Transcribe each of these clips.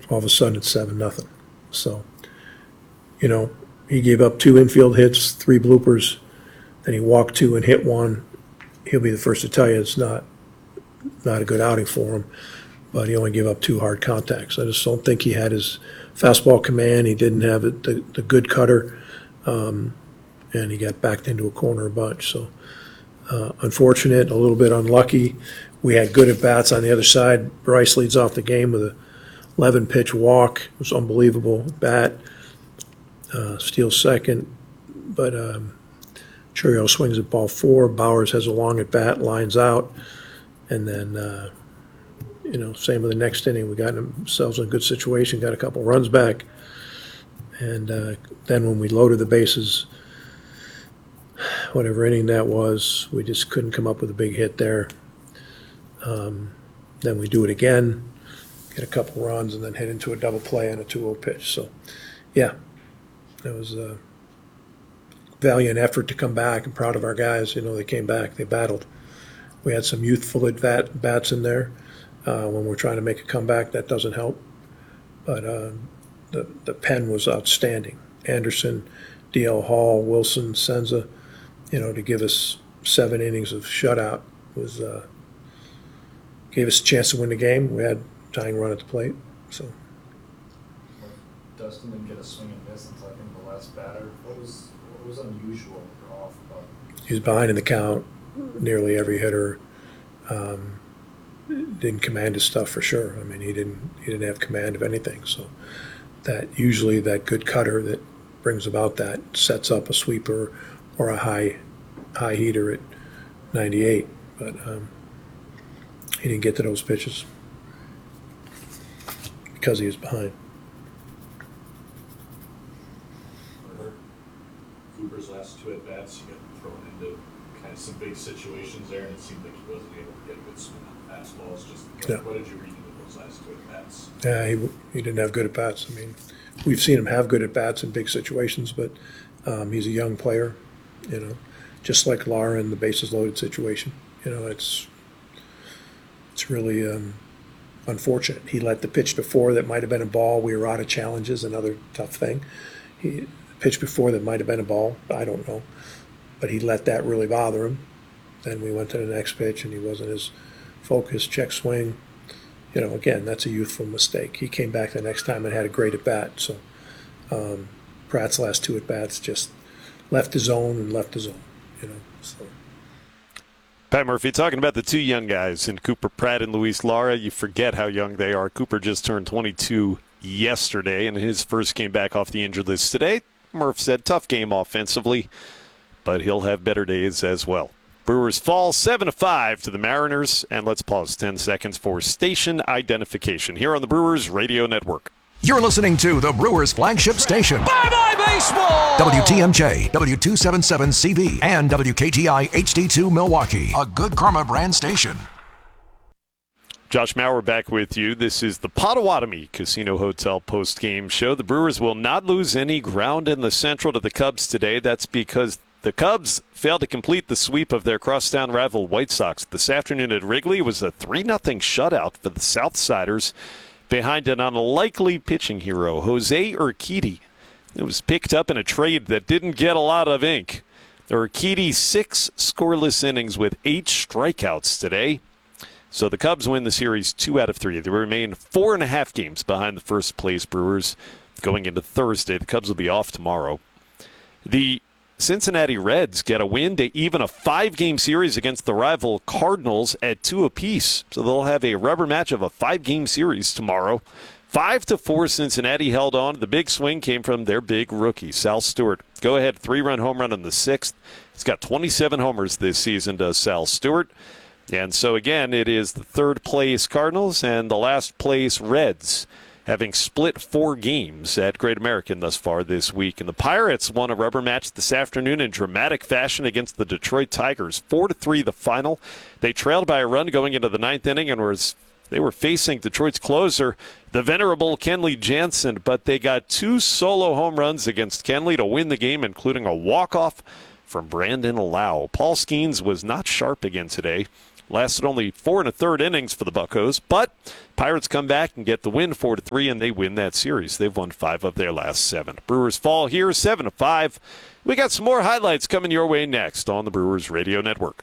all of a sudden it's 7-0. So, he gave up 2 infield hits, 3 bloopers, then he walked 2 and hit 1. He'll be the first to tell you it's not a good outing for him, but he only gave up 2 hard contacts. I just don't think he had his fastball command. He didn't have the good cutter, and he got backed into a corner a bunch. So unfortunate, a little bit unlucky. We had good at-bats on the other side. Bryce leads off the game with a 11-pitch walk. It was unbelievable bat. Steals second, but Churio swings at ball 4. Bowers has a long at-bat, lines out, and then same with the next inning. We got ourselves in a good situation, got a couple runs back, and then when we loaded the bases, whatever inning that was, we just couldn't come up with a big hit there. Then we do it again, get a couple runs, and then hit into a double play on a 2-0 pitch. So, yeah, it was a valiant effort to come back. I'm proud of our guys. They came back, they battled. We had some youthful bats in there. When we're trying to make a comeback, that doesn't help. But the pen was outstanding. Anderson, D.L. Hall, Wilson, Senza, to give us 7 innings of shutout was gave us a chance to win the game. We had a tying run at the plate. So Dustin didn't get a swing and miss until I think the last batter. What was unusual or off about it? He was behind in the count. Nearly every hitter didn't command his stuff for sure. I mean, he didn't have command of anything. So that usually that good cutter that brings about that sets up a sweeper or a high heater at 98. But he didn't get to those pitches because he was behind. Cooper's last 2 at-bats, he got thrown into kind of some big situations there, and it seemed like he wasn't able to get a good swing on fastballs. What did you read into those last 2 at-bats? Yeah, he didn't have good at-bats. I mean, we've seen him have good at-bats in big situations, but he's a young player, just like Lara in the bases-loaded situation. It's really unfortunate. He let the pitch before that might have been a ball. We were out of challenges, another tough thing. He pitched before that might have been a ball. I don't know. But he let that really bother him. Then we went to the next pitch, and he wasn't as focused. Check swing. Again, that's a youthful mistake. He came back the next time and had a great at-bat. So Pratt's last 2 at-bats just left his zone. So. Pat Murphy, talking about the 2 young guys in Cooper Pratt and Luis Lara, you forget how young they are. Cooper just turned 22 yesterday, and his first game back off the injured list today. Murph said tough game offensively, but he'll have better days as well. Brewers fall 7-5 to the Mariners, and let's pause 10 seconds for station identification here on the Brewers Radio Network. You're listening to the Brewers flagship station. Bye-bye baseball! WTMJ, W277CV, and WKTI HD2 Milwaukee, a Good Karma brand station. Josh Maurer back with you. This is the Potawatomi Casino Hotel post-game show. The Brewers will not lose any ground in the Central to the Cubs today. That's because the Cubs failed to complete the sweep of their crosstown rival White Sox. This afternoon at Wrigley was a 3-0 shutout for the Southsiders behind an unlikely pitching hero, Jose Urquidy. It was picked up in a trade that didn't get a lot of ink. Urquidy 6 scoreless innings with 8 strikeouts today. So the Cubs win the series 2 out of 3. They remain 4.5 games behind the first-place Brewers going into Thursday. The Cubs will be off tomorrow. The Cincinnati Reds get a win to even a 5-game series against the rival Cardinals at 2 apiece. So they'll have a rubber match of a 5-game series tomorrow. 5-4 Cincinnati held on. The big swing came from their big rookie, Sal Stewart. Go-ahead 3-run home run in the 6th. He's got 27 homers this season, does Sal Stewart. And so, again, it is the third-place Cardinals and the last-place Reds, having split 4 games at Great American thus far this week. And the Pirates won a rubber match this afternoon in dramatic fashion against the Detroit Tigers. 4-3 the final. They trailed by a run going into the 9th inning and they were facing Detroit's closer, the venerable Kenley Jansen, but they got 2 solo home runs against Kenley to win the game, including a walk-off from Brandon Lau. Paul Skeens was not sharp again today. Lasted only 4 1/3 innings for the Buccos, but Pirates come back and get the win 4-3, and they win that series. They've won 5 of their last 7. Brewers fall here 7-5. We got some more highlights coming your way next on the Brewers Radio Network.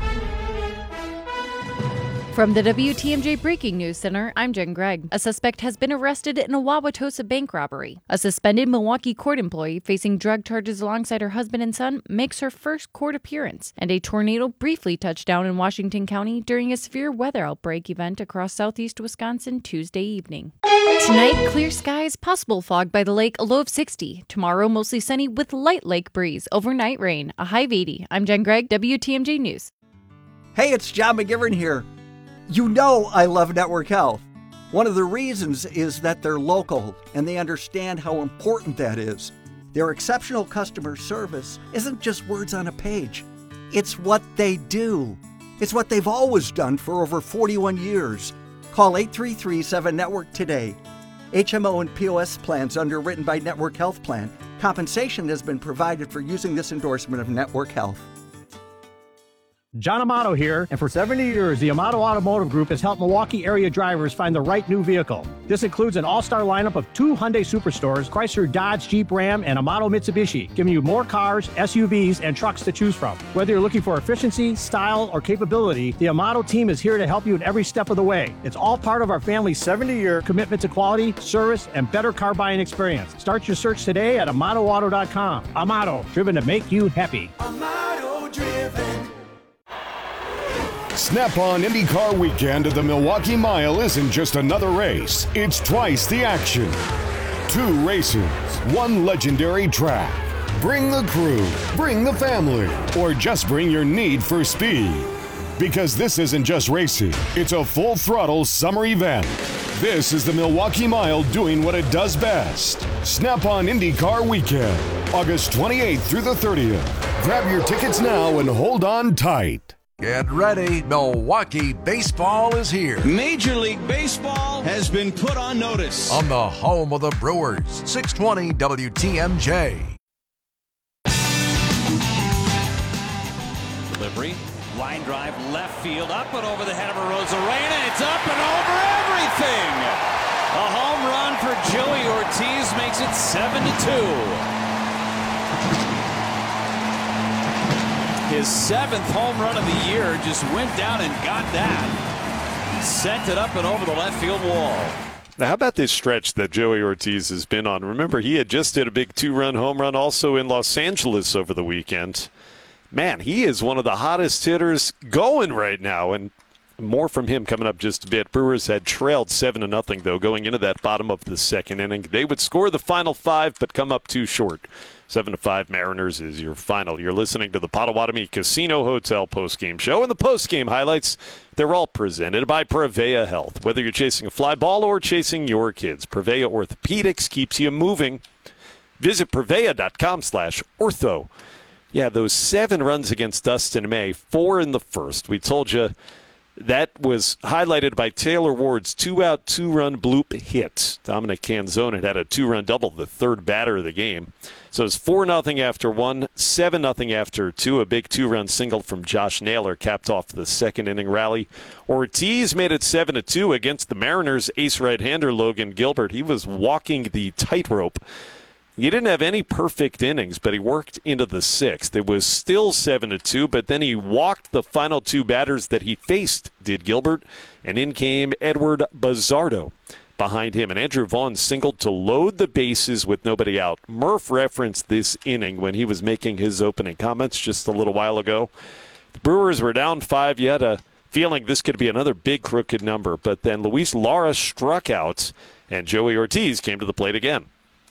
From the WTMJ Breaking News Center, I'm Jen Gregg. A suspect has been arrested in a Wauwatosa bank robbery. A suspended Milwaukee court employee facing drug charges alongside her husband and son makes her first court appearance. And a tornado briefly touched down in Washington County during a severe weather outbreak event across southeast Wisconsin Tuesday evening. Tonight, clear skies, possible fog by the lake, a low of 60. Tomorrow, mostly sunny with light lake breeze. Overnight rain, a high of 80. I'm Jen Gregg, WTMJ News. Hey, it's John McGivern here. You know I love Network Health. One of the reasons is that they're local and they understand how important that is. Their exceptional customer service isn't just words on a page. It's what they do. It's what they've always done for over 41 years. Call 833-7-NETWORK today. HMO and POS plans underwritten by Network Health Plan. Compensation has been provided for using this endorsement of Network Health. John Amato here, and for 70 years, the Amato Automotive Group has helped Milwaukee area drivers find the right new vehicle. This includes an all-star lineup of 2 Hyundai Superstores, Chrysler, Dodge, Jeep, Ram, and Amato Mitsubishi, giving you more cars, SUVs, and trucks to choose from. Whether you're looking for efficiency, style, or capability, the Amato team is here to help you at every step of the way. It's all part of our family's 70-year commitment to quality, service, and better car buying experience. Start your search today at AmatoAuto.com. Amato, driven to make you happy. Amato driven. Snap-on IndyCar weekend at the Milwaukee Mile isn't just another race. It's twice the action. 2 races, 1 legendary track. Bring the crew, bring the family, or just bring your need for speed. Because this isn't just racing, it's a full-throttle summer event. This is the Milwaukee Mile doing what it does best. Snap-on IndyCar weekend, August 28th through the 30th. Grab your tickets now and hold on tight. Get ready, Milwaukee baseball is here. Major League Baseball has been put on notice. On the home of the Brewers, 620 WTMJ. Delivery, line drive, left field, up and over the head of Arozarena. It's up and over everything. A home run for Joey Ortiz makes it 7-2. His 7th home run of the year, just went down and got that. Sent it up and over the left field wall. Now, how about this stretch that Joey Ortiz has been on? Remember, he had just did a big 2-run home run also in Los Angeles over the weekend. Man, he is one of the hottest hitters going right now, and more from him coming up just a bit. Brewers had trailed 7-0, though, going into that bottom of the second inning. They would score the final 5, but come up too short. 7-5 Mariners is your final. You're listening to the Potawatomi Casino Hotel postgame show, and the postgame highlights, they're all presented by Prevea Health. Whether you're chasing a fly ball or chasing your kids, Prevea Orthopedics keeps you moving. Visit Prevea.com/ortho. Yeah, those 7 runs against Dustin May, 4 in the first. We told you that was highlighted by Taylor Ward's 2-out, 2-run bloop hit. Dominic Canzone had a 2-run double, the 3rd batter of the game. So it's 4-0 after 1, 7-0 after 2. A big 2-run single from Josh Naylor capped off the second inning rally. Ortiz made it 7-2 against the Mariners' ace right-hander Logan Gilbert. He was walking the tightrope. He didn't have any perfect innings, but he worked into the 6th. It was still 7-2, but then he walked the final 2 batters that he faced, did Gilbert, and in came Edward Bazardo behind him. And Andrew Vaughn singled to load the bases with nobody out. Murph referenced this inning when he was making his opening comments just a little while ago. The Brewers were down 5. You had a feeling this could be another big crooked number, but then Luis Lara struck out, and Joey Ortiz came to the plate again.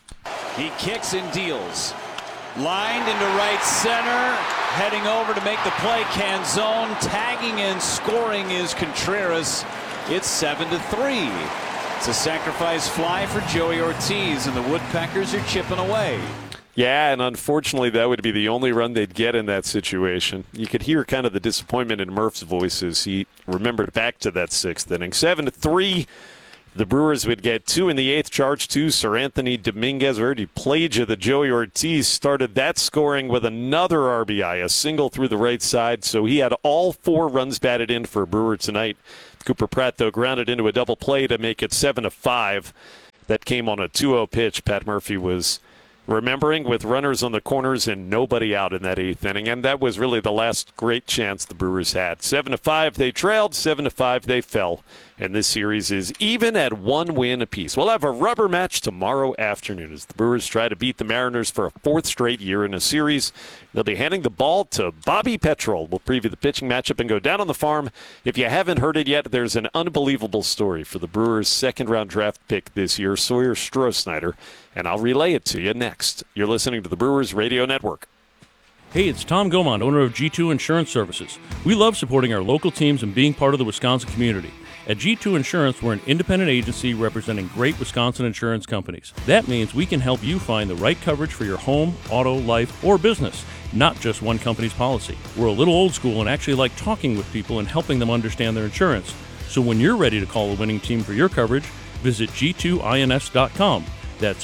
He kicks and deals. Lined into right center. Heading over to make the play. Canzone tagging and scoring is Contreras. It's 7-3. It's a sacrifice fly for Joey Ortiz, and the Woodpeckers are chipping away. Yeah, and unfortunately that would be the only run they'd get in that situation. You could hear kind of the disappointment in Murph's voice as he remembered back to that 6th inning. 7-3. The Brewers would get 2 in the 8th, charge to Sir Anthony Dominguez. We already played you that Joey Ortiz started that scoring with another RBI, a single through the right side. So he had all 4 runs batted in for a Brewer tonight. Cooper Pratt, though, grounded into a double play to make it 7-5. That came on a 2-0 pitch. Pat Murphy was remembering, with runners on the corners and nobody out in that 8th inning, and that was really the last great chance the Brewers had. 7-5 they trailed, 7-5 they fell, and this series is even at 1 win apiece. We'll have a rubber match tomorrow afternoon as the Brewers try to beat the Mariners for a 4th straight year in a series. They'll be handing the ball to Bobby Petrol. We'll preview the pitching matchup and go down on the farm. If you haven't heard it yet, there's an unbelievable story for the Brewers' second-round draft pick this year, Sawyer Strohsnyder, and I'll relay it to you next. You're listening to the Brewers Radio Network. Hey, it's Tom Gomond, owner of G2 Insurance Services. We love supporting our local teams and being part of the Wisconsin community. At G2 Insurance, we're an independent agency representing great Wisconsin insurance companies. That means we can help you find the right coverage for your home, auto, life, or business, not just one company's policy. We're a little old school and actually like talking with people and helping them understand their insurance. So when you're ready to call a winning team for your coverage, visit g2ins.com. That's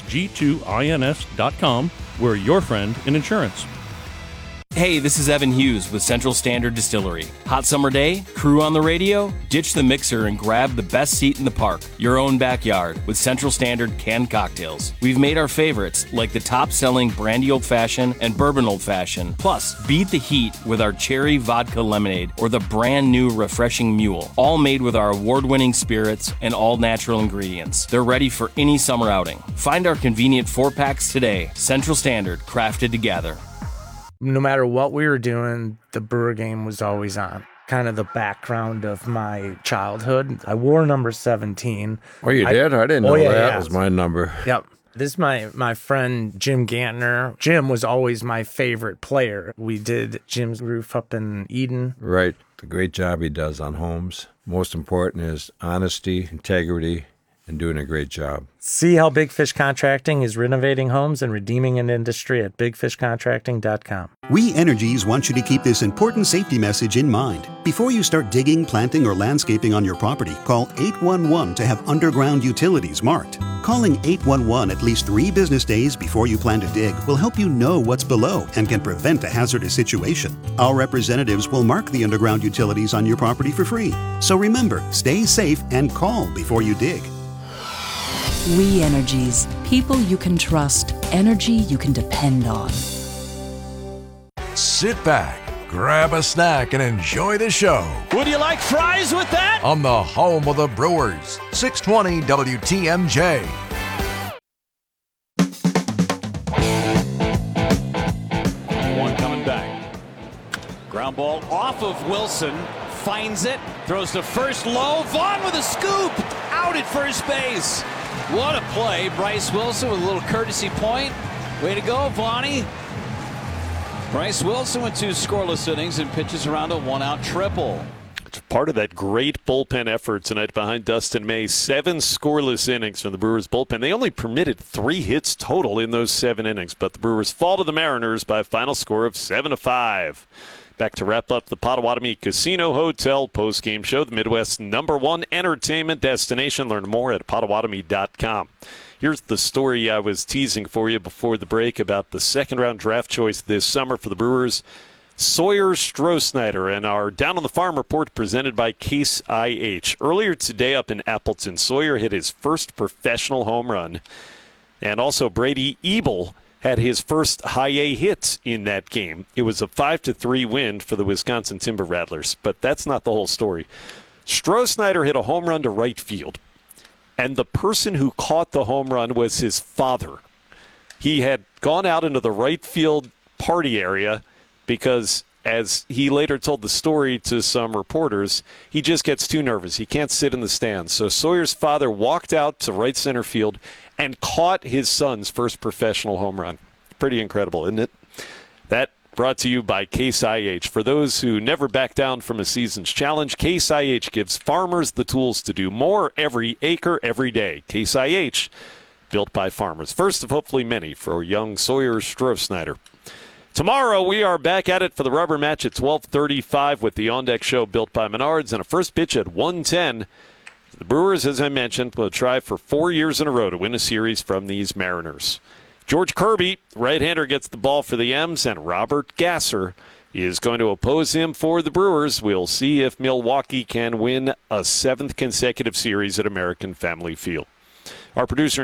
g2ins.com. We're your friend in insurance. Hey, this is Evan Hughes with Central Standard Distillery. Hot summer day, crew on the radio? Ditch the mixer and grab the best seat in the park, your own backyard, with Central Standard canned cocktails. We've made our favorites, like the top-selling Brandy Old Fashioned and Bourbon Old Fashioned. Plus, beat the heat with our Cherry Vodka Lemonade or the brand new Refreshing Mule, all made with our award-winning spirits and all-natural ingredients. They're ready for any summer outing. Find our convenient 4-packs today. Central Standard, crafted together. No matter what we were doing, the Brewer game was always on. Kind of the background of my childhood. I wore number 17. Oh, you did? I didn't know that was my number. Yep. This is my friend Jim Gantner. Jim was always my favorite player. We did Jim's roof up in Eden. Right. The great job he does on homes. Most important is honesty, integrity, and doing a great job. See how Big Fish Contracting is renovating homes and redeeming an industry at bigfishcontracting.com. We Energies want you to keep this important safety message in mind. Before you start digging, planting, or landscaping on your property, call 811 to have underground utilities marked. Calling 811 at least 3 business days before you plan to dig will help you know what's below and can prevent a hazardous situation. Our representatives will mark the underground utilities on your property for free. So remember, stay safe and call before you dig. We Energies. People you can trust. Energy you can depend on. Sit back, grab a snack, and enjoy the show. Would you like fries with that? On the home of the Brewers, 620 WTMJ. One coming back. Ground ball off of Wilson. Finds it. Throws to first low. Vaughn with a scoop. Out at first base. What a play. Bryce Wilson with a little courtesy point. Way to go, Vaughnie. Bryce Wilson with 2 scoreless innings and pitches around a 1-out triple. It's part of that great bullpen effort tonight behind Dustin May. 7 scoreless innings from the Brewers bullpen. They only permitted 3 hits total in those 7 innings, but the Brewers fall to the Mariners by a final score of 7-5. Back to wrap up the Potawatomi Casino Hotel post-game show, the Midwest's #1 entertainment destination. Learn more at Potawatomi.com. Here's the story I was teasing for you before the break about the second-round draft choice this summer for the Brewers, Sawyer Strohsnyder, and our Down on the Farm report presented by Case IH. Earlier today up in Appleton, Sawyer hit his first professional home run, and also Brady Ebel had his first high-A hit in that game. It was a 5-3 win for the Wisconsin Timber Rattlers, but that's not the whole story. Strohsnyder hit a home run to right field, and the person who caught the home run was his father. He had gone out into the right field party area because, as he later told the story to some reporters, he just gets too nervous. He can't sit in the stands. So Sawyer's father walked out to right center field and caught his son's first professional home run. Pretty incredible, isn't it? That brought to you by Case IH. For those who never back down from a season's challenge, Case IH gives farmers the tools to do more every acre, every day. Case IH, built by farmers. First of hopefully many for young Sawyer Strohsnyder. Tomorrow, we are back at it for the rubber match at 12:35 with the On Deck Show built by Menards and a first pitch at 1:10. The Brewers, as I mentioned, will try for 4 years in a row to win a series from these Mariners. George Kirby, right-hander, gets the ball for the M's, and Robert Gasser is going to oppose him for the Brewers. We'll see if Milwaukee can win a 7th consecutive series at American Family Field. Our producer